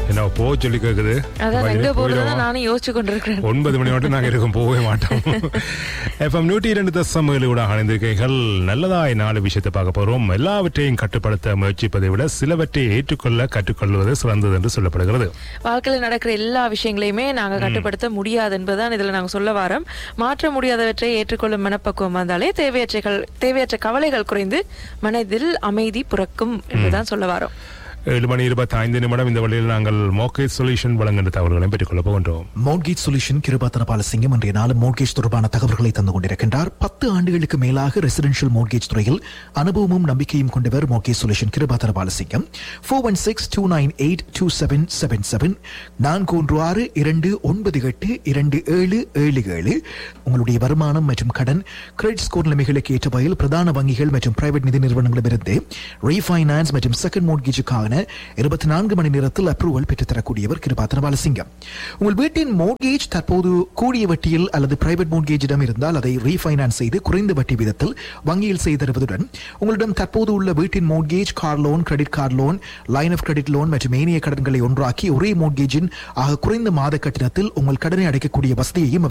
என்ன போ சொல்லி கேக்குது. அதான் எங்க போறதா நானும் யோசிச்சு கொண்டிருக்கிறேன். 9 மணி மட்டும் நாங்க இருக்கும், போகவே மாட்டோம். FM 102.7 கூட அணைந்திருக்கைகள். நல்லதாய் 4 விஷயத்தை பார்க்க போறோம். எல்லாவற்றையும் கட்டுப்படுத்த முயற்சிப்பதை விட சிலவற்றை ஏற்றுக்கொள்ள கற்றுக்கொள்வது சிறந்தது என்று சொல்லப்படுகிறது. வாழ்க்கையில் நடக்கிற எல்லா விஷயங்களையுமே நாங்க கட்டுப்படுத்த முடியாது என்பதுதான் இதுல நாங்க சொல்ல வாரோம். மாற்ற முடியாதவற்றை ஏற்றுக்கொள்ளும் மனப்பக்குவம் வந்தாலே தேவையற்ற கவலைகள் குறைந்து மனதில் அமைதி புறக்கும் என்பதுதான் சொல்ல வாரோம். 7:25 இந்த வழியில் நாங்கள் மோர்கேஜ் சொல்யூஷன் வழங்குகின்ற தகவல்களை பெற்றுக் கொள்ள போகின்றோம். மோர்கேஜ் சொல்யூஷன் கிருபாத்தன பாலசிங்கம் இன்றைய நாளும் மோர்கேஜ் தொடர்பான தகவல்களை தந்து கொண்டிருக்கின்றார். 10 ஆண்டுகளுக்கு மேலாக ரெசிடென்ஷியல் மோர்கேஜ் துறையில் அனுபவமும் நம்பிக்கையும் கொண்டவர் மோர்கேஜ் சொல்யூஷன் கிருபாத்தன பாலசிங்கம். 4162982777 4162982777. உங்களுடைய வருமானம் மற்றும் கடன் கிரெடிட் ஸ்கோர் நிலைமைகளுக்கு ஏற்ற வகையில் பிரதான வங்கிகள் மற்றும் பிரைவேட் நிதி நிறுவனங்களிலிருந்து ரீஃபைனான்ஸ் மற்றும் செகண்ட் மோர்கேஜுக்கான 24 மணி நேரத்தில் அப்ரூவல் பெற்றுத்தரக்கூடியவர் கிருபாத்தன பாலசிங்கம். உங்கள் வீட்டின் மோர்கேஜ் தற்போது கூடிய வட்டியில் அல்லது பிரைவேட் மோர்கேஜிடம் இருந்தால் அதை ரீஃபைனான்ஸ் செய்து குறைந்த வட்டி விதத்தில் வங்கியில் செய்து தருவதுடன் உங்களிடம் தற்போது உள்ள வீட்டின் mortgage, car loan, credit card loan, line of credit loan மற்றும் ஏனைய கடன்களை ஒன்றாக்கி ஒரே மோர்கேஜின் ஆக குறைந்த மாத கட்டணத்தில் உங்கள் கடனை அடைக்கக்கூடிய வசதியையும்